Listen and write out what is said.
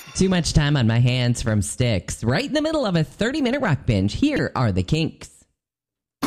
Too much time on my hands from Styx. Right in the middle of a 30-minute rock binge. Here are the Kinks.